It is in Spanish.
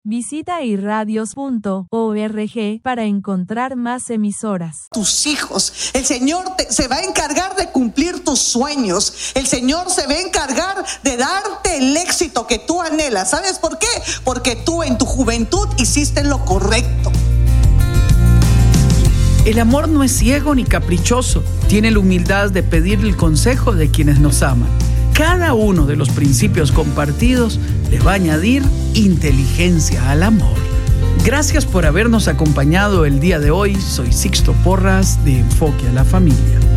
Visita irradios.org para encontrar más emisoras. Tus hijos, el Señor se va a encargar de cumplir tus sueños. El Señor se va a encargar de darte el éxito que tú anhelas. ¿Sabes por qué? Porque tú en tu juventud hiciste lo correcto. El amor no es ciego ni caprichoso. Tiene la humildad de pedir el consejo de quienes nos aman. Cada uno de los principios compartidos le va a añadir inteligencia al amor. Gracias por habernos acompañado el día de hoy. Soy Sixto Porras de Enfoque a la Familia.